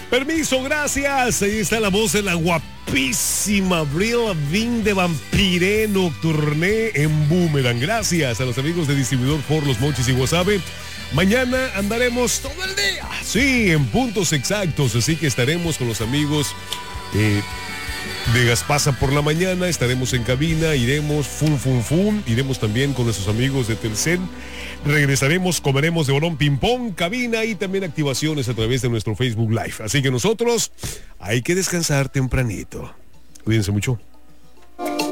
Permiso, gracias. Ahí está la voz de la guapísima Avril Lavigne de Vampiré Nocturné en Boomerang. Gracias a los amigos de Distribuidor por Los Mochis y Guasave. Mañana andaremos todo el día. Sí, en puntos exactos. Así que estaremos con los amigos de Gaspasa por la mañana. Estaremos en cabina, iremos iremos también con nuestros amigos de Telcel. Regresaremos, comeremos de bolón ping-pong, cabina y también activaciones a través de nuestro Facebook Live. Así que nosotros hay que descansar tempranito. Cuídense mucho.